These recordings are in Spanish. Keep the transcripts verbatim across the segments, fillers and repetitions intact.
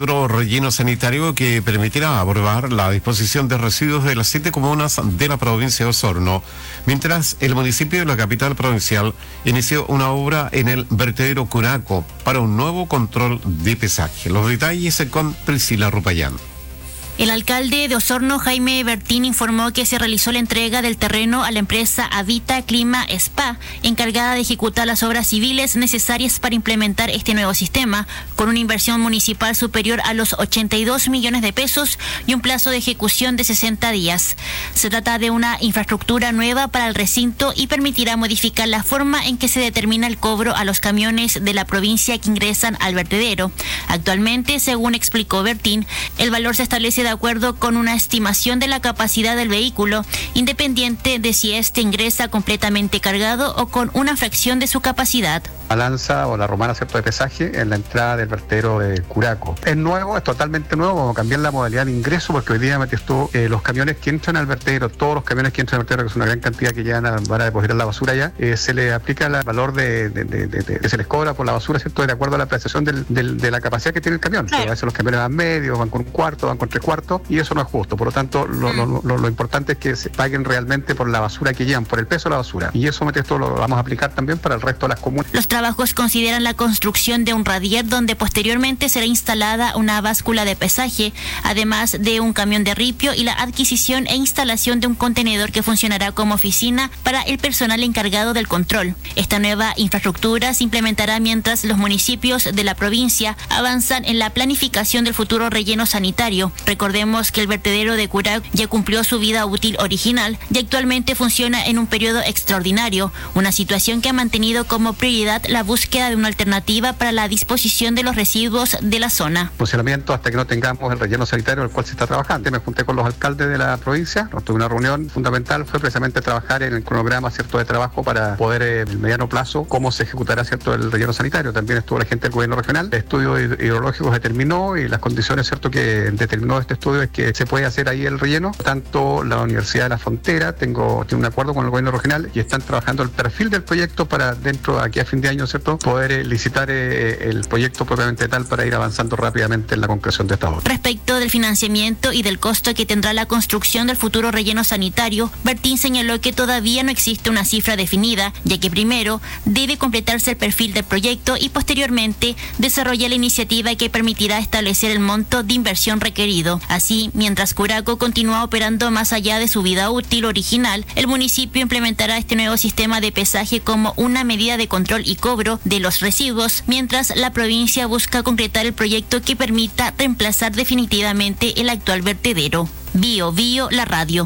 Otro relleno sanitario que permitirá abordar la disposición de residuos de las siete comunas de la provincia de Osorno, mientras el municipio de la capital provincial inició una obra en el vertedero Curaco para un nuevo control de pesaje. Los detalles con Priscila Rupayán. El alcalde de Osorno, Jaime Bertín, informó que se realizó la entrega del terreno a la empresa Habita Clima Spa, encargada de ejecutar las obras civiles necesarias para implementar este nuevo sistema, con una inversión municipal superior a los ochenta y dos millones de pesos y un plazo de ejecución de sesenta días. Se trata de una infraestructura nueva para el recinto y permitirá modificar la forma en que se determina el cobro a los camiones de la provincia que ingresan al vertedero. Actualmente, según explicó Bertín, el valor se establece de de acuerdo con una estimación de la capacidad del vehículo, independiente de si éste ingresa completamente cargado o con una fracción de su capacidad. Balanza o la romana, ¿cierto?, de pesaje en la entrada del vertedero de Curaco. Es nuevo, es totalmente nuevo, vamos a cambiar la modalidad de ingreso porque hoy día metes tú eh, los camiones que entran al vertedero, todos los camiones que entran al vertedero, que es una gran cantidad que llegan a, van a depositar la basura ya, eh, se le aplica el valor de, de, de, de, de, que se les cobra por la basura, ¿cierto?, de acuerdo a la apreciación del, del, de la capacidad que tiene el camión. Claro. A veces los camiones van medios, van con un cuarto, van con tres cuartos, y eso no es justo. Por lo tanto, lo, lo, lo, lo importante es que se paguen realmente por la basura que llevan, por el peso de la basura. Y eso, metes tú, lo vamos a aplicar también para el resto de las comunas. Los trabajos consideran la construcción de un radier donde posteriormente será instalada una báscula de pesaje, además de un camión de ripio y la adquisición e instalación de un contenedor que funcionará como oficina para el personal encargado del control. Esta nueva infraestructura se implementará mientras los municipios de la provincia avanzan en la planificación del futuro relleno sanitario. Recordemos que el vertedero de Curaco ya cumplió su vida útil original y actualmente funciona en un periodo extraordinario, una situación que ha mantenido como prioridad la búsqueda de una alternativa para la disposición de los residuos de la zona. Funcionamiento hasta que no tengamos el relleno sanitario, el cual se está trabajando. Me junté con los alcaldes de la provincia, nos tuve una reunión fundamental, fue precisamente trabajar en el cronograma, ¿cierto?, de trabajo para poder en el mediano plazo cómo se ejecutará, ¿cierto?, el relleno sanitario. También estuvo la gente del gobierno regional, el estudio hidrológico determinó y las condiciones, ¿cierto?, que determinó este estudio es que se puede hacer ahí el relleno. Tanto la Universidad de la Frontera tengo, tiene un acuerdo con el gobierno regional y están trabajando el perfil del proyecto para dentro de aquí a fin de año, ¿cierto?, poder eh, licitar eh, el proyecto propiamente tal para ir avanzando rápidamente en la concreción de esta obra. Respecto del financiamiento y del costo que tendrá la construcción del futuro relleno sanitario, Bertín señaló que todavía no existe una cifra definida, ya que primero debe completarse el perfil del proyecto y posteriormente desarrollar la iniciativa que permitirá establecer el monto de inversión requerido. Así, mientras Curaco continúa operando más allá de su vida útil original, el municipio implementará este nuevo sistema de pesaje como una medida de control y cobro de los residuos, mientras la provincia busca concretar el proyecto que permita reemplazar definitivamente el actual vertedero. Bio Bio, la radio.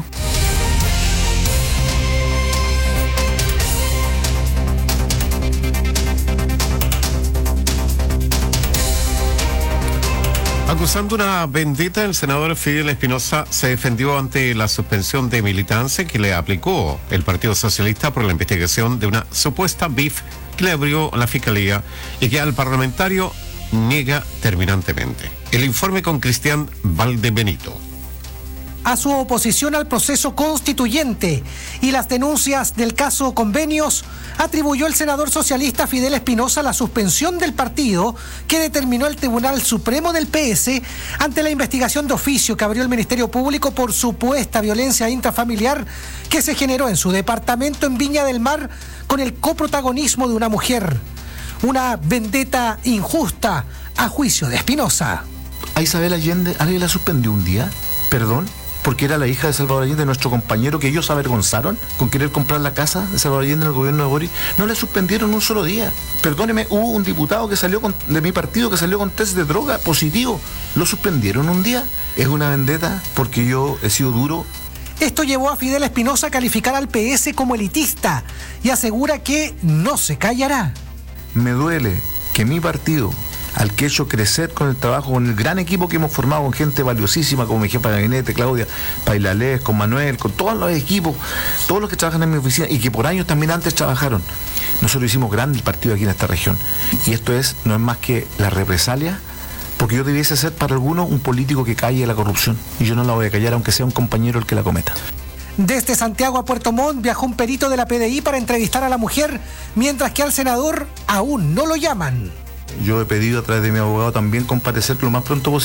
Acusando una vendetta, el senador Fidel Espinosa se defendió ante la suspensión de militancia que le aplicó el Partido Socialista por la investigación de una supuesta B I F que le abrió la Fiscalía y que al parlamentario niega terminantemente. El informe con Cristian Valdebenito. A su oposición al proceso constituyente y las denuncias del caso Convenios, atribuyó el senador socialista Fidel Espinosa la suspensión del partido que determinó el Tribunal Supremo del P S ante la investigación de oficio que abrió el Ministerio Público por supuesta violencia intrafamiliar que se generó en su departamento en Viña del Mar con el coprotagonismo de una mujer. Una vendetta injusta, a juicio de Espinosa. A Isabel Allende, ¿alguien la suspendió un día? ¿Perdón? Porque era la hija de Salvador Allende, nuestro compañero, que ellos avergonzaron con querer comprar la casa de Salvador Allende en el gobierno de Boric. No le suspendieron un solo día. Perdóneme, hubo un diputado que salió con, de mi partido que salió con test de droga positivo. ¿Lo suspendieron un día? ¿Es una vendetta porque yo he sido duro? Esto llevó a Fidel Espinosa a calificar al P S como elitista y asegura que no se callará. Me duele que mi partido, al que he hecho crecer con el trabajo, con el gran equipo que hemos formado, con gente valiosísima como mi jefa de gabinete, Claudia Pailalés, con Manuel, con todos los equipos, todos los que trabajan en mi oficina y que por años también antes trabajaron. Nosotros hicimos grande el partido aquí en esta región. Y esto es, no es más que la represalia, porque yo debiese ser para algunos un político que calle la corrupción. Y yo no la voy a callar, aunque sea un compañero el que la cometa. Desde Santiago a Puerto Montt viajó un perito de la P D I para entrevistar a la mujer, mientras que al senador aún no lo llaman. Yo he pedido a través de mi abogado también comparecer lo más pronto posible.